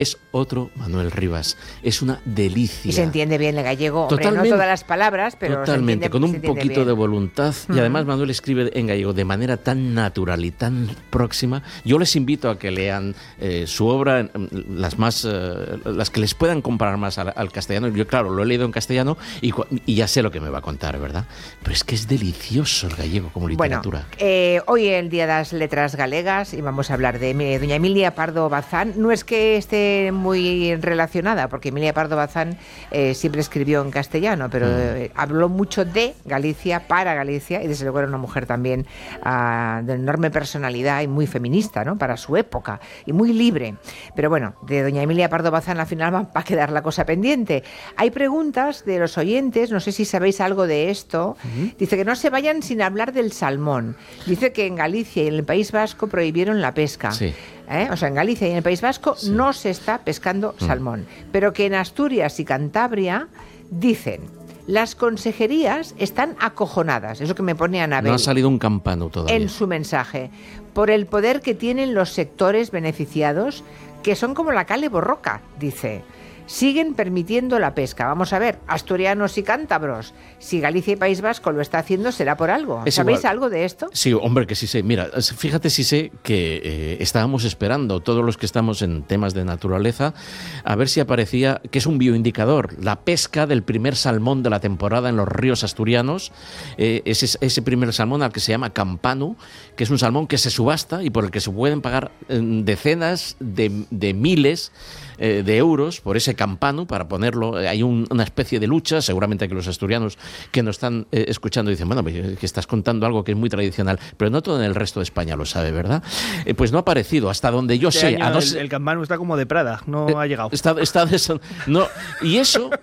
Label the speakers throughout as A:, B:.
A: Es otro Manuel Rivas. Es una delicia.
B: Y se entiende bien el gallego.
A: Totalmente,
B: hombre, no todas las palabras, pero
A: totalmente, con un poquito
B: bien
A: de voluntad. Y además Manuel escribe en gallego de manera tan natural y tan próxima. Yo les invito a que lean su obra, las que les puedan comparar más al castellano. Yo, claro, lo he leído en castellano y ya sé lo que me va a contar, ¿verdad? Pero es que es delicioso el gallego como literatura.
B: Bueno, hoy es el Día de las Letras Galegas y vamos a hablar de doña Emilia Pardo Bazán. No es que esté muy relacionada, porque Emilia Pardo Bazán siempre escribió en castellano, pero habló mucho de Galicia, para Galicia, y desde luego era una mujer también de enorme personalidad y muy feminista, ¿no?, para su época, y muy libre. Pero bueno, de doña Emilia Pardo Bazán al final va a quedar la cosa pendiente. Hay preguntas de los oyentes, no sé si sabéis algo de esto. Dice que no se vayan sin hablar del salmón. Dice que en Galicia y en el País Vasco prohibieron la pesca.
A: Sí.
B: O sea, en Galicia y en el País Vasco no se está pescando salmón. Pero que en Asturias y Cantabria dicen: las consejerías están acojonadas. Eso que me pone Anabel.
A: No ha salido un campano todavía.
B: En su mensaje. Por el poder que tienen los sectores beneficiados, que son como la Cale Borroca, dice. Siguen permitiendo la pesca. Vamos a ver, asturianos y cántabros, si Galicia y País Vasco lo está haciendo, será por algo. ¿Sabéis algo de esto?
A: Sí, hombre, que sí sé. Mira, fíjate, sí sé que estábamos esperando, todos los que estamos en temas de naturaleza, a ver si aparecía, que es un bioindicador, la pesca del primer salmón de la temporada en los ríos asturianos. Ese primer salmón al que se llama campano, que es un salmón que se subasta y por el que se pueden pagar decenas de miles de euros por ese campano, para ponerlo. Hay una especie de lucha, seguramente que los asturianos que nos están escuchando dicen, bueno, que estás contando algo que es muy tradicional, pero no todo en el resto de España lo sabe, ¿verdad? Pues no ha aparecido, hasta donde yo sé.
C: El campano está como de Prada, no ha llegado.
A: Y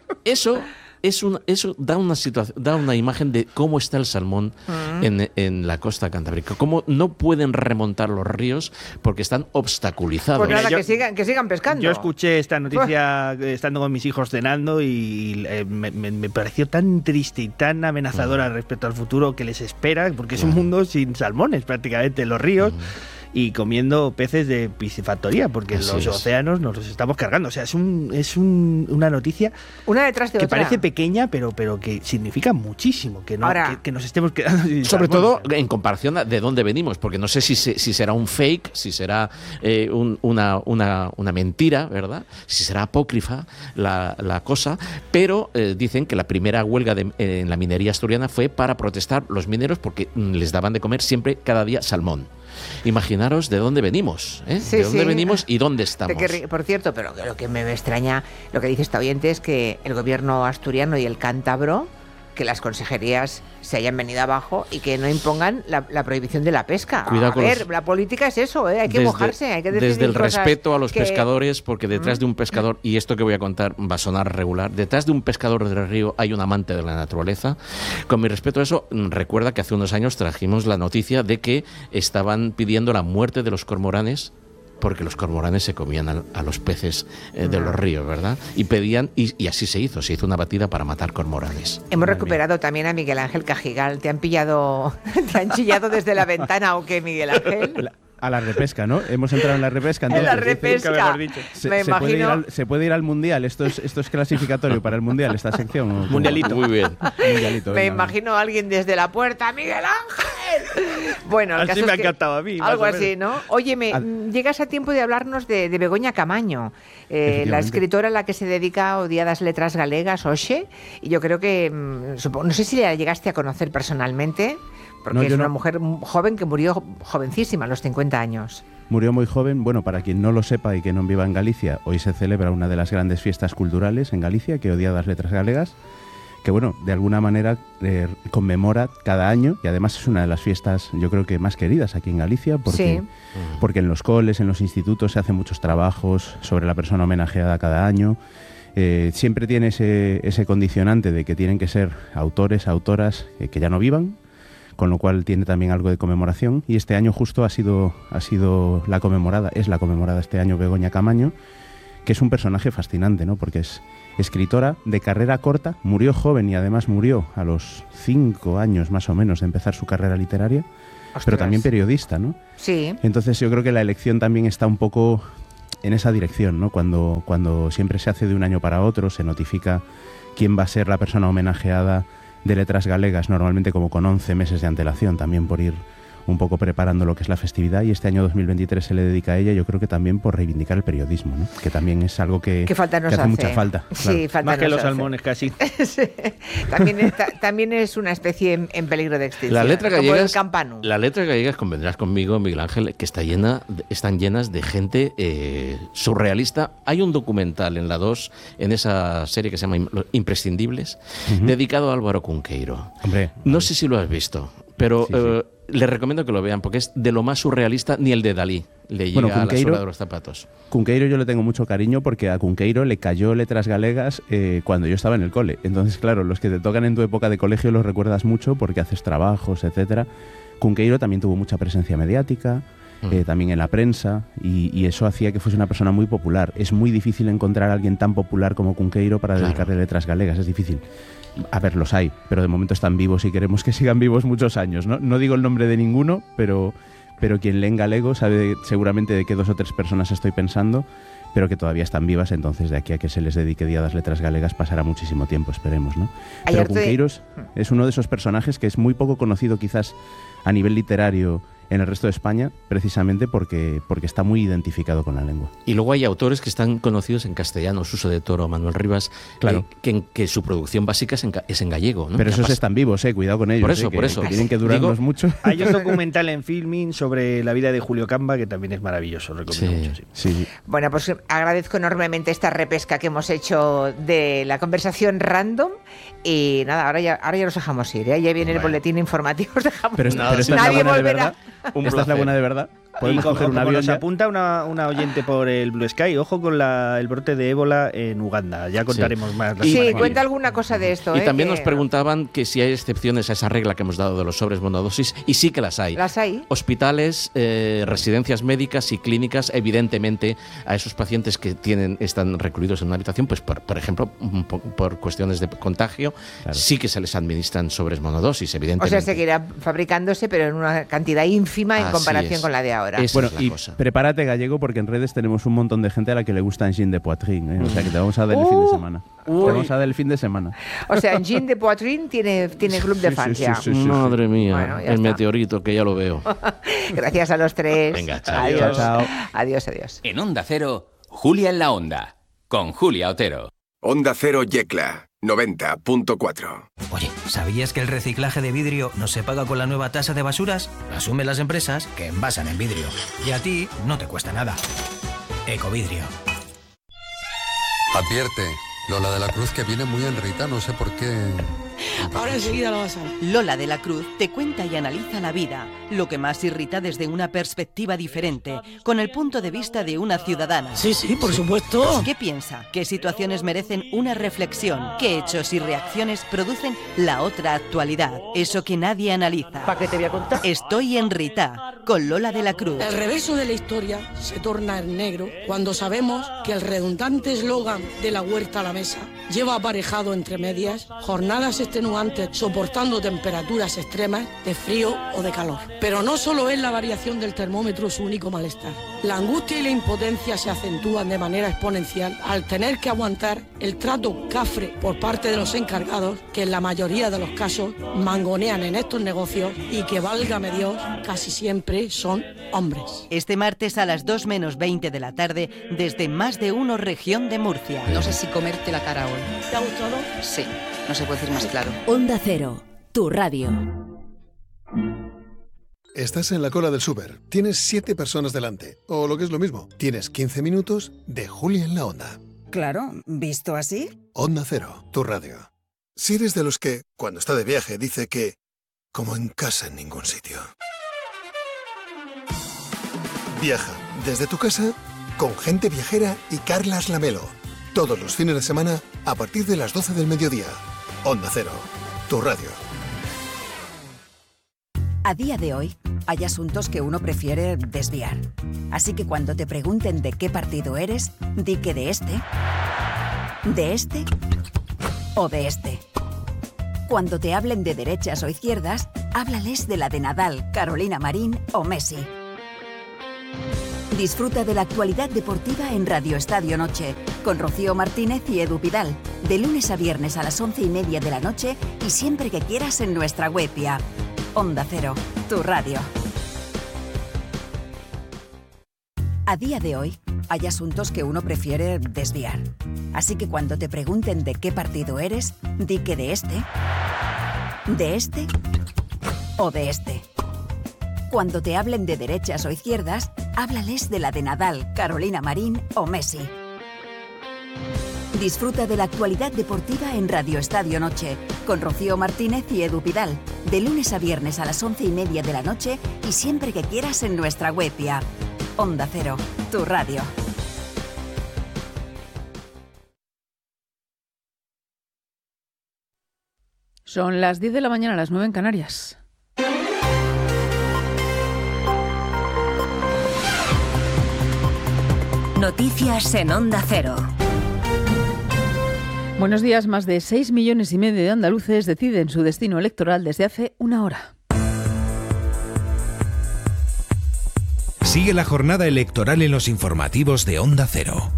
A: eso da una imagen de cómo está el salmón en la costa cantábrica. Cómo no pueden remontar los ríos porque están obstaculizados.
B: Pues nada, que sigan pescando.
C: Yo escuché esta noticia estando con mis hijos cenando y me pareció tan triste y tan amenazadora respecto al futuro que les espera, porque es un mundo sin salmones prácticamente en los ríos. Y comiendo peces de piscifactoría, porque los océanos nos los estamos cargando. O sea, es una noticia
B: una detrás de
C: que
B: otra.
C: parece pequeña, pero que significa muchísimo, que nos estemos quedando sin
A: sobre
C: salmón.
A: todo en comparación de dónde venimos, porque no sé si será un fake, si será una mentira, ¿verdad? Si será apócrifa la cosa, pero dicen que la primera huelga en la minería asturiana fue para protestar los mineros porque les daban de comer siempre, cada día, salmón. Imaginaros de dónde venimos, de dónde venimos y dónde estamos.
B: Por cierto, pero lo que me extraña, lo que dice esta oyente, es que el gobierno asturiano y el cántabro, que las consejerías se hayan venido abajo y que no impongan la prohibición de la pesca. La política es eso, hay que mojarse, hay que decidir
A: desde el
B: cosas
A: respeto a los pescadores, porque detrás de un pescador, y esto que voy a contar va a sonar regular, detrás de un pescador del río hay un amante de la naturaleza. Con mi respeto a eso, recuerda que hace unos años trajimos la noticia de que estaban pidiendo la muerte de los cormoranes, porque los cormoranes se comían a los peces de los ríos, ¿verdad? Y pedían, y así se hizo una batida para matar cormoranes.
B: Hemos recuperado también a Miguel Ángel Cajigal. ¿Te han chillado desde la ventana o qué, Miguel Ángel?
D: A la repesca, ¿no? Hemos entrado en la repesca. Entonces,
B: en la repesca.
D: Se puede ir al Mundial. Esto es clasificatorio para el Mundial, esta sección.
A: Mundialito. Muy bien.
D: Mundialito,
B: me imagino a alguien desde la puerta. ¡Miguel Ángel! Bueno,
C: así me ha encantado a mí.
B: Algo así, ¿no? Óyeme, llegas a tiempo de hablarnos de Begoña Camaño, la escritora a la que se dedica Odiadas Letras Galegas, Oxe. Y yo creo que, no sé si la llegaste a conocer personalmente, porque es una mujer joven que murió jovencísima, a los 50 años.
D: Murió muy joven. Bueno, para quien no lo sepa y que no viva en Galicia, hoy se celebra una de las grandes fiestas culturales en Galicia, que Odiadas Letras Galegas, que bueno, de alguna manera conmemora cada año, y además es una de las fiestas, yo creo que más queridas aquí en Galicia, porque en los coles, en los institutos se hacen muchos trabajos sobre la persona homenajeada cada año. Siempre tiene ese condicionante de que tienen que ser autores, autoras que ya no vivan, con lo cual tiene también algo de conmemoración, y este año justo es la conmemorada este año Begoña Camaño, que es un personaje fascinante, ¿no? Porque es escritora de carrera corta, murió joven y además murió a los 5 años más o menos de empezar su carrera literaria. Ostras. Pero también periodista, ¿no?
B: Sí.
D: Entonces yo creo que la elección también está un poco en esa dirección, ¿no? Cuando siempre se hace de un año para otro, se notifica quién va a ser la persona homenajeada de Letras Galegas, normalmente como con 11 meses de antelación, también por ir un poco preparando lo que es la festividad, y este año 2023 se le dedica a ella, yo creo que también por reivindicar el periodismo, ¿no? Que también es algo que hace mucha falta.
B: Sí,
D: claro.
B: falta
C: más que los
B: hace.
C: salmones casi.
B: Sí. También es una especie en peligro de extinción.
A: La letra
B: como
A: gallega,
B: el campanu.
A: la letra gallega, convendrás conmigo, Miguel Ángel, que están llenas de gente surrealista. Hay un documental en la 2, en esa serie que se llama Imprescindibles, dedicado a Álvaro Cunqueiro.
D: Hombre,
A: no sé si lo has visto, pero
D: sí, sí.
A: les recomiendo que lo vean, porque es de lo más surrealista. Ni el de Dalí le llega a la suela de los zapatos.
D: Cunqueiro yo le tengo mucho cariño porque a Cunqueiro le cayó Letras Galegas cuando yo estaba en el cole. Entonces, claro, los que te tocan en tu época de colegio los recuerdas mucho porque haces trabajos, etcétera. Cunqueiro también tuvo mucha presencia mediática, también en la prensa, y eso hacía que fuese una persona muy popular. Es muy difícil encontrar a alguien tan popular como Cunqueiro para dedicarle Letras Galegas, es difícil. A ver, los hay, pero de momento están vivos y queremos que sigan vivos muchos años, ¿no? No digo el nombre de ninguno, pero quien lee en galego sabe seguramente de qué 2 o 3 personas estoy pensando, pero que todavía están vivas. Entonces, de aquí a que se les dedique Día das Letras Galegas pasará muchísimo tiempo, esperemos, ¿no? Pero Cunqueiro es uno de esos personajes que es muy poco conocido quizás a nivel literario en el resto de España, precisamente porque está muy identificado con la lengua.
A: Y luego hay autores que están conocidos en castellano, Suso de Toro, Manuel Rivas,
D: claro,
A: que su producción básica es en gallego, ¿no?
D: Pero esos están vivos, cuidado con ellos.
A: Por eso.
D: Que tienen que durarnos mucho.
C: Hay un documental en Filmin sobre la vida de Julio Camba que también es maravilloso, recomiendo mucho.
D: Sí.
B: Bueno, pues agradezco enormemente esta repesca que hemos hecho de la conversación random, y nada, ahora ya nos dejamos ir, ¿eh? Ya viene el boletín informativo, os dejamos
D: pero
B: ir.
D: esta es la
B: Nadie
D: buena de
B: volverá.
D: verdad. ¿Esta es la buena de verdad? Podemos coger un avión.
C: Nos apunta una oyente por el Blue Sky, ojo con el brote de ébola en Uganda. Ya contaremos más.
B: Sí, cuenta alguna cosa de esto.
A: Y también nos preguntaban que si hay excepciones a esa regla que hemos dado de los sobres monodosis, y sí que las hay.
B: ¿Las hay?
A: Hospitales, residencias médicas y clínicas, evidentemente, a esos pacientes que están recluidos en una habitación, pues por ejemplo, por cuestiones de contagio, sí que se les administran sobres monodosis, evidentemente.
B: O sea, seguirá fabricándose, pero en una cantidad ínfima en comparación con la de ahora.
D: Bueno, y prepárate, Gallego, porque en redes tenemos un montón de gente a la que le gusta Engine de Poitrine, ¿eh? O sea, que te vamos a dar el fin de semana. Te vamos a dar el fin de semana.
B: O sea, Engine de Poitrine tiene club de fans ya.
A: Sí. Madre mía,
B: bueno,
A: el meteorito, que ya lo veo.
B: Gracias a los 3.
A: Venga, chao.
B: Adiós.
D: Chao.
B: Adiós.
E: En Onda Cero, Julia en la Onda, con Julia Otero.
F: Onda Cero Yecla 90.4.
G: Oye, ¿sabías que el reciclaje de vidrio no se paga con la nueva tasa de basuras? La asumen las empresas que envasan en vidrio. Y a ti no te cuesta nada. Ecovidrio.
H: Advierte, Lola de la Cruz, que viene muy enrita, no sé por qué.
I: Ahora enseguida lo vas a ver. Lola de la Cruz te cuenta y analiza la vida, lo que más irrita desde una perspectiva diferente, con el punto de vista de una ciudadana.
J: Sí, por supuesto.
I: ¿Qué piensa? ¿Qué situaciones merecen una reflexión? ¿Qué hechos y reacciones producen la otra actualidad? Eso que nadie analiza.
J: ¿Para qué te voy a contar?
I: Estoy en Rita, con Lola de la Cruz.
J: El reverso de la historia se torna en negro cuando sabemos que el redundante eslogan de la huerta a la mesa lleva aparejado entre medias jornadas extenuantes soportando temperaturas extremas de frío o de calor. Pero no solo es la variación del termómetro su único malestar. La angustia y la impotencia se acentúan de manera exponencial al tener que aguantar el trato cafre por parte de los encargados, que en la mayoría de los casos mangonean en estos negocios y que, válgame Dios, casi siempre son hombres.
I: Este martes a las 2 menos 20 de la tarde, desde Más de Uno, región de Murcia.
K: No sé si comerte la cara hoy.
J: ¿Te ha gustado?
K: Sí, no se puede decir más claro.
L: Onda Cero, tu radio.
M: Estás en la cola del súper, tienes 7 personas delante, o lo que es lo mismo, tienes 15 minutos de Julia en la Onda.
N: Claro, ¿visto así?
M: Onda Cero, tu radio. Si eres de los que, cuando está de viaje, dice que, como en casa en ningún sitio. Viaja desde tu casa con Gente Viajera y Carlas Lamelo. Todos los fines de semana a partir de las 12 del mediodía. Onda Cero, tu radio.
N: A día de hoy, hay asuntos que uno prefiere desviar. Así que cuando te pregunten de qué partido eres, di que de este o de este. Cuando te hablen de derechas o izquierdas, háblales de la de Nadal, Carolina Marín o Messi. Disfruta de la actualidad deportiva en Radio Estadio Noche, con Rocío Martínez y Edu Pidal, de lunes a viernes a las 11:30 de la noche y siempre que quieras en nuestra web y app. Onda Cero, tu radio. A día de hoy, hay asuntos que uno prefiere desviar. Así que cuando te pregunten de qué partido eres, di que de este o de este. Cuando te hablen de derechas o izquierdas, háblales de la de Nadal, Carolina Marín o Messi. Disfruta de la actualidad deportiva en Radio Estadio Noche, con Rocío Martínez y Edu Pidal, de lunes a viernes a las 11:30 de la noche y siempre que quieras en nuestra web y app. Onda Cero, tu radio.
O: Son las 10 de la mañana, las 9 en Canarias.
L: Noticias en Onda Cero.
O: Buenos días. Más de 6,5 millones de andaluces deciden su destino electoral desde hace una hora.
P: Sigue la jornada electoral en los informativos de Onda Cero.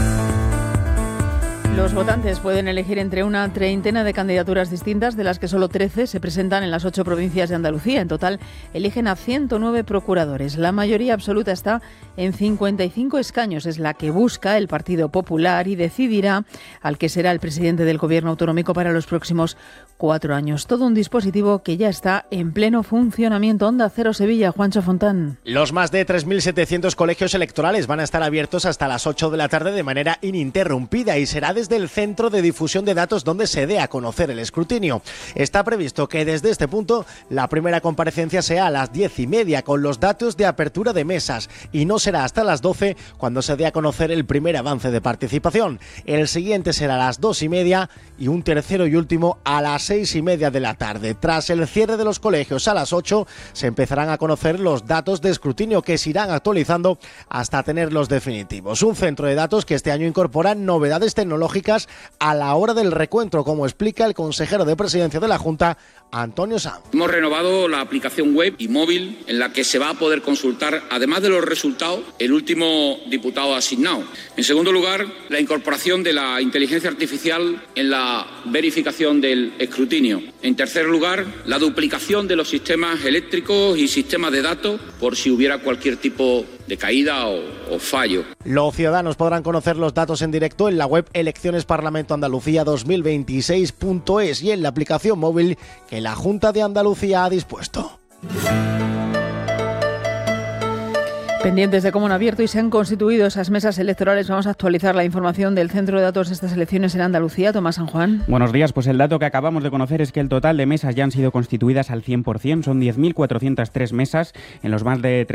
O: Los votantes pueden elegir entre una treintena de candidaturas distintas, de las que solo 13 se presentan en las 8 provincias de Andalucía. En total, eligen a 109 procuradores. La mayoría absoluta está en 55 escaños. Es la que busca el Partido Popular y decidirá al que será el presidente del Gobierno autonómico para los próximos 4 años. Todo un dispositivo que ya está en pleno funcionamiento. Onda Cero Sevilla, Juancho Fontán.
Q: Los más de 3.700 colegios electorales van a estar abiertos hasta las 8 de la tarde de manera ininterrumpida y será desde el Centro de Difusión de Datos donde se dé a conocer el escrutinio. Está previsto que desde este punto la primera comparecencia sea a las 10:30 con los datos de apertura de mesas y no será hasta las 12 cuando se dé a conocer el primer avance de participación. El siguiente será a las 2:30 y un tercero y último a las 6:30 de la tarde. Tras el cierre de los colegios a las 8 se empezarán a conocer los datos de escrutinio que se irán actualizando hasta tener los definitivos. Un centro de datos que este año incorpora novedades tecnológicas a la hora del recuento, como explica el consejero de Presidencia de la Junta, Antonio Sanz.
R: Hemos renovado la aplicación web y móvil en la que se va a poder consultar, además de los resultados, el último diputado asignado. En segundo lugar, la incorporación de la inteligencia artificial en la verificación del escrutinio. En tercer lugar, la duplicación de los sistemas eléctricos y sistemas de datos por si hubiera cualquier tipo de caída o fallo.
Q: Los ciudadanos podrán conocer los datos en directo en la web eleccionesparlamentoandalucía2026.es y en la aplicación móvil que la Junta de Andalucía ha dispuesto.
O: Pendientes de cómo han abierto y se han constituido esas mesas electorales, vamos a actualizar la información del Centro de Datos de estas elecciones en Andalucía. Tomás San Juan.
S: Buenos días. Pues el dato que acabamos de conocer es que el total de mesas ya han sido constituidas al 100%. Son 10.403 mesas en los más de